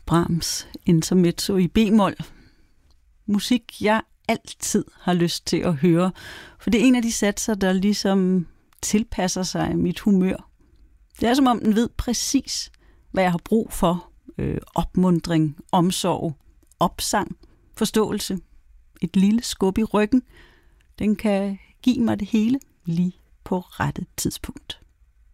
Brahms intermezzo i b-mol. Musik, jeg altid har lyst til at høre, for det er en af de satser, der ligesom tilpasser sig mit humør. Det er som om den ved præcis, hvad jeg har brug for. Opmuntring, omsorg, opsang, forståelse, et lille skub i ryggen. Den kan give mig det hele lige på rette tidspunkt.